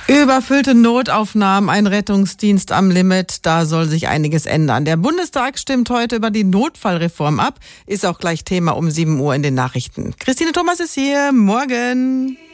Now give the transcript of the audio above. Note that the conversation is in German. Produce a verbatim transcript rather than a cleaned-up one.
Überfüllte Notaufnahmen, ein Rettungsdienst am Limit, da soll sich einiges ändern. Der Bundestag stimmt heute über die Notfallreform ab, ist auch gleich Thema um sieben Uhr in den Nachrichten. Christine Thomas ist hier, morgen.